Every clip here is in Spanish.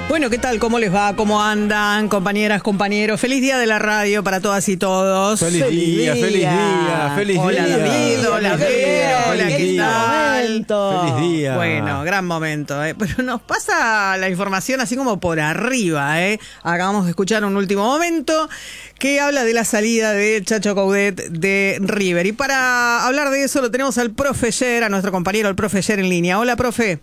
Bueno, ¿qué tal? ¿Cómo les va? ¿Cómo andan, compañeras, compañeros? Feliz día de la radio para todas y todos. Feliz día. Hola David, hola Vero, hola, ¿qué tal? Feliz día. Bueno, gran momento, pero nos pasa la información así como por arriba, Acabamos de escuchar un último momento que habla de la salida de Chacho Coudet de River. Y para hablar de eso lo tenemos al profe Yer, a nuestro compañero el profe Yer en línea. Hola, profe.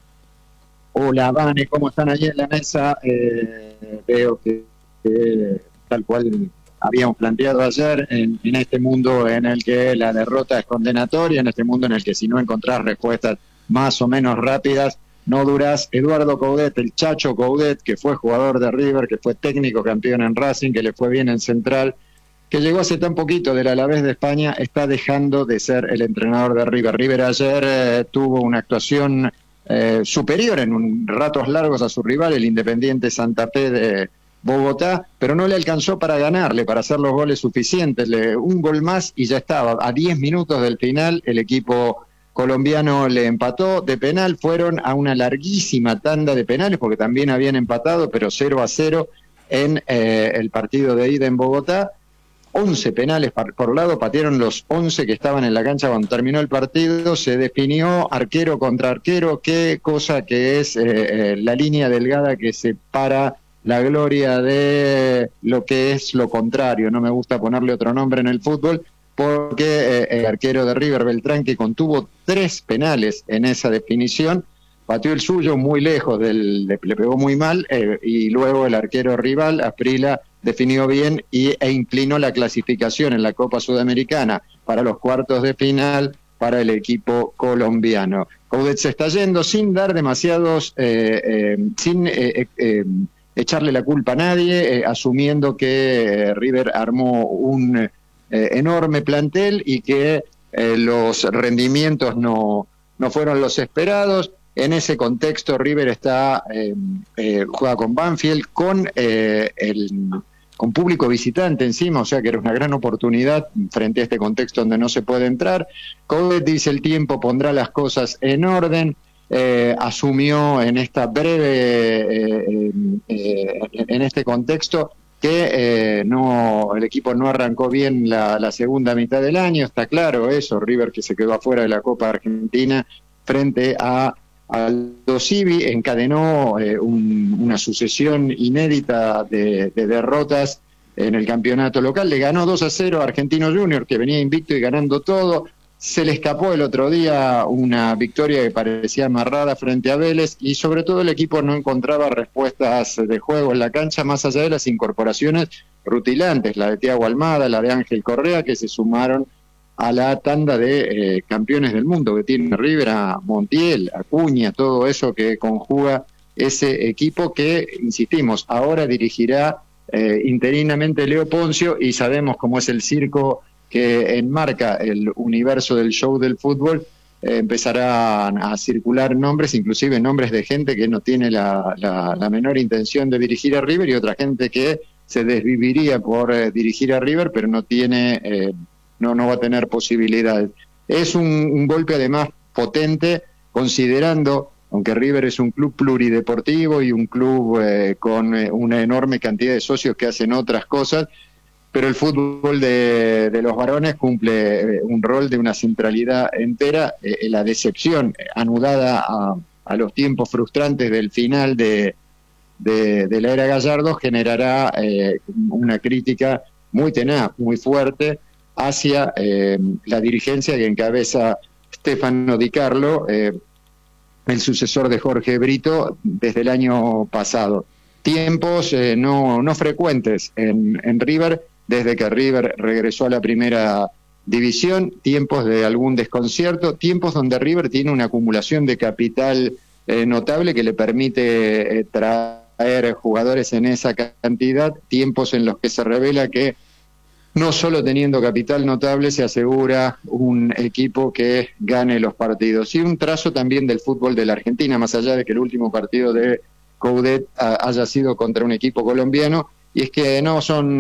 Hola, Vane, ¿cómo están allí en la mesa? Veo que tal cual habíamos planteado ayer, en este mundo en el que la derrota es condenatoria, en este mundo en el que si no encontrás respuestas más o menos rápidas, no durás. Eduardo Coudet, el Chacho Coudet, que fue jugador de River, que fue técnico campeón en Racing, que le fue bien en Central, que llegó hace tan poquito del Alavés de España, está dejando de ser el entrenador de River. River ayer tuvo una actuación superior en ratos largos a su rival, el Independiente Santa Fe de Bogotá, pero no le alcanzó para ganarle, para hacer los goles suficientes. Un gol más y ya estaba. A 10 minutos del final, el equipo colombiano le empató de penal. Fueron a una larguísima tanda de penales, porque también habían empatado, pero 0-0 en el partido de ida en Bogotá. 11 penales por lado, patearon los 11 que estaban en la cancha cuando terminó el partido, se definió arquero contra arquero, qué cosa que es la línea delgada que separa la gloria de lo que es lo contrario. No me gusta ponerle otro nombre en el fútbol, porque el arquero de River, Beltrán, que contuvo 3 penales en esa definición, pateó el suyo muy lejos, le pegó muy mal, y luego el arquero rival, Asprilla, definió bien e inclinó la clasificación en la Copa Sudamericana para los cuartos de final para el equipo colombiano. Coudet se está yendo sin dar demasiados, sin echarle la culpa a nadie, asumiendo que River armó un enorme plantel y que los rendimientos no fueron los esperados. En ese contexto, River está juega con Banfield, con público visitante encima, o sea que era una gran oportunidad frente a este contexto donde no se puede entrar. Coudet dice: el tiempo pondrá las cosas en orden. Asumió en esta breve, en este contexto, que el equipo no arrancó bien la segunda mitad del año. Está claro eso. River, que se quedó afuera de la Copa Argentina frente a Aldo Civi, encadenó una sucesión inédita de derrotas en el campeonato local. Le ganó 2-0 a Argentino Junior, que venía invicto y ganando todo. Se le escapó el otro día una victoria que parecía amarrada frente a Vélez, y sobre todo el equipo no encontraba respuestas de juego en la cancha, más allá de las incorporaciones rutilantes, la de Thiago Almada, la de Ángel Correa, que se sumaron a la tanda de campeones del mundo que tiene River, a Montiel, Acuña, todo eso que conjuga ese equipo que, insistimos, ahora dirigirá interinamente Leo Poncio, y sabemos cómo es el circo que enmarca el universo del show del fútbol. Empezarán a circular nombres, inclusive nombres de gente que no tiene la menor intención de dirigir a River, y otra gente que se desviviría por dirigir a River, pero no tiene... No va a tener posibilidades. Es un golpe además potente, considerando, aunque River es un club plurideportivo y un club con una enorme cantidad de socios que hacen otras cosas, pero el fútbol de los varones cumple un rol de una centralidad entera. La decepción anudada a los tiempos frustrantes del final de la era Gallardo generará una crítica muy tenaz, muy fuerte, hacia la dirigencia que encabeza Stefano Di Carlo, el sucesor de Jorge Brito, desde el año pasado. Tiempos no frecuentes en River, desde que River regresó a la primera división, tiempos de algún desconcierto, tiempos donde River tiene una acumulación de capital notable que le permite traer jugadores en esa cantidad, tiempos en los que se revela que no solo teniendo capital notable se asegura un equipo que gane los partidos. Y un trazo también del fútbol de la Argentina, más allá de que el último partido de Coudet haya sido contra un equipo colombiano, y es que no son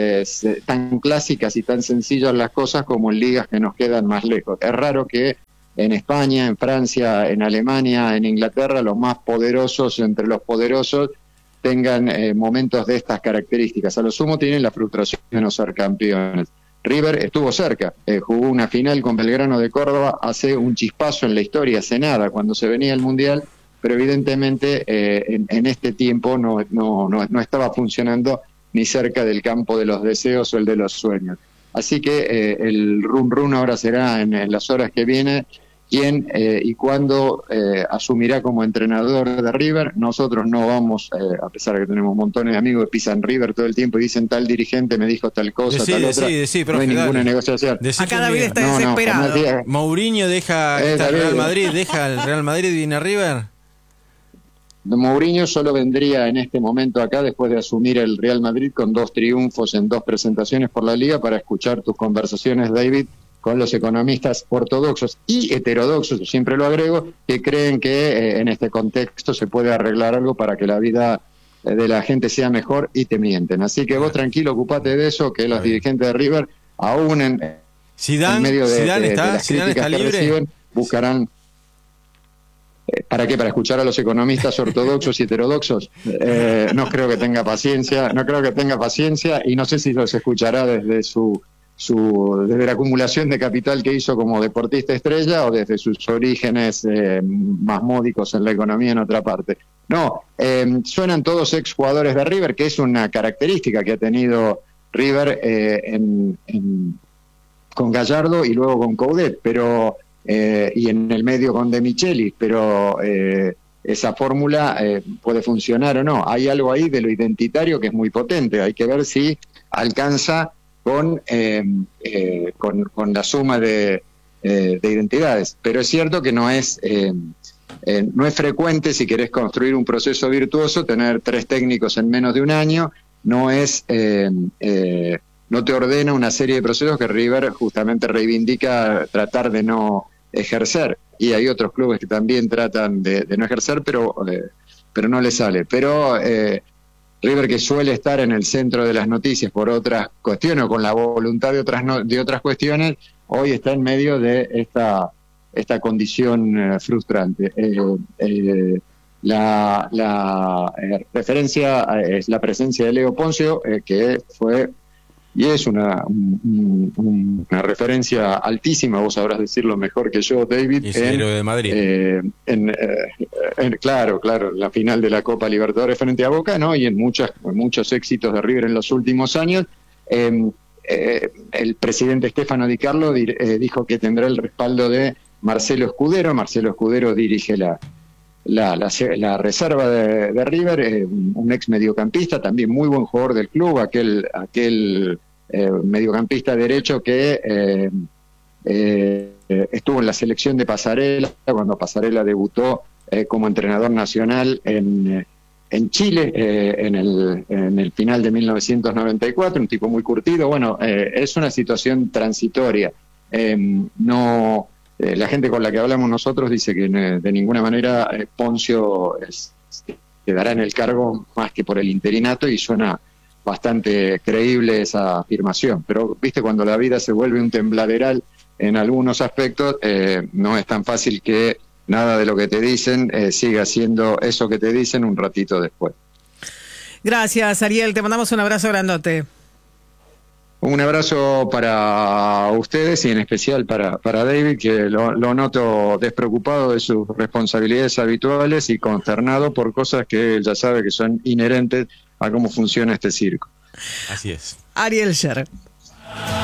tan clásicas y tan sencillas las cosas como en ligas que nos quedan más lejos. Es raro que en España, en Francia, en Alemania, en Inglaterra, los más poderosos entre los poderosos tengan momentos de estas características. A lo sumo tienen la frustración de no ser campeones. River estuvo cerca, jugó una final con Belgrano de Córdoba, hace un chispazo en la historia, hace nada, cuando se venía el Mundial, pero evidentemente en este tiempo no estaba funcionando ni cerca del campo de los deseos o el de los sueños. Así que el run ahora será en las horas que vienen quién y cuándo asumirá como entrenador de River. Nosotros no vamos, a pesar de que tenemos montones de amigos que pisan River todo el tiempo y dicen tal dirigente me dijo tal cosa, tal otra, profe, no hay ninguna negociación. Acá David está desesperado. Mourinho deja el Real Madrid, deja el Real Madrid y viene a River. Mourinho solo vendría en este momento acá después de asumir el Real Madrid con 2 triunfos en 2 presentaciones por la Liga para escuchar tus conversaciones, David, con los economistas ortodoxos y heterodoxos, yo siempre lo agrego, que creen que en este contexto se puede arreglar algo para que la vida de la gente sea mejor y te mienten. Así que vos tranquilo, ocupate de eso, que los dirigentes de River, aún en medio de las críticas que reciben, buscarán... ¿Para qué? ¿Para escuchar a los economistas ortodoxos y heterodoxos? No creo que tenga paciencia, y no sé si los escuchará desde desde la acumulación de capital que hizo como deportista estrella o desde sus orígenes más módicos en la economía en otra parte. No, suenan todos exjugadores de River, que es una característica que ha tenido River con Gallardo y luego con Coudet, pero y en el medio con De Michelis, pero esa fórmula puede funcionar o no. Hay algo ahí de lo identitario que es muy potente, hay que ver si alcanza con la suma de identidades, pero es cierto que no es frecuente, si querés construir un proceso virtuoso, tener 3 técnicos en menos de un año, no te ordena una serie de procesos que River justamente reivindica tratar de no ejercer, y hay otros clubes que también tratan de no ejercer, pero no le sale. Pero River, que suele estar en el centro de las noticias por otras cuestiones o con la voluntad de otras cuestiones, hoy está en medio de esta condición frustrante. La referencia es la presencia de Leo Poncio, que fue y es una referencia altísima, vos sabrás decirlo mejor que yo, David, y héroe de Madrid. Claro, la final de la Copa Libertadores frente a Boca, ¿no? Y en muchos éxitos de River en los últimos años. El presidente Stefano Di Carlo dijo que tendrá el respaldo de Marcelo Escudero. Marcelo Escudero dirige la reserva de River, un ex mediocampista, también muy buen jugador del club, aquel mediocampista derecho que estuvo en la selección de Pasarela cuando Pasarela debutó como entrenador nacional en Chile en el final de 1994, un tipo muy curtido. Bueno, es una situación transitoria. La gente con la que hablamos nosotros dice que de ninguna manera Poncio quedará en el cargo más que por el interinato, y suena bastante creíble esa afirmación. Pero, viste, cuando la vida se vuelve un tembladeral en algunos aspectos, no es tan fácil que nada de lo que te dicen siga siendo eso que te dicen un ratito después. Gracias, Ariel. Te mandamos un abrazo grandote. Un abrazo para ustedes y en especial para David, que lo noto despreocupado de sus responsabilidades habituales y consternado por cosas que él ya sabe que son inherentes a cómo funciona este circo. Así es. Ariel Sher.